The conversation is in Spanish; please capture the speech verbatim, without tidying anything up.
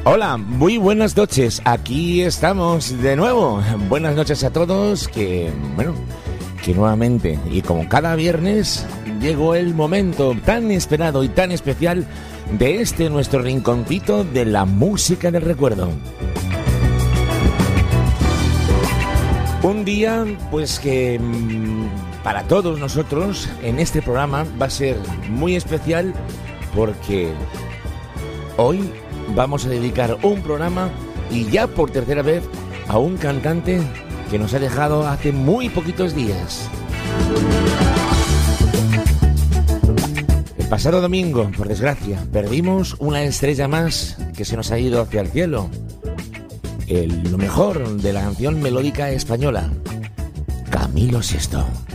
Hola, muy buenas noches, aquí estamos de nuevo. Buenas noches a todos, que bueno, que nuevamente y como cada viernes llegó el momento tan esperado y tan especial de este nuestro rinconcito de la música del recuerdo. Un día pues que para todos nosotros en este programa va a ser muy especial porque hoy vamos a dedicar un programa y ya por tercera vez a un cantante que nos ha dejado hace muy poquitos días. El pasado domingo, por desgracia, perdimos una estrella más que se nos ha ido hacia el cielo. El, lo mejor de la canción melódica española, Camilo Sesto.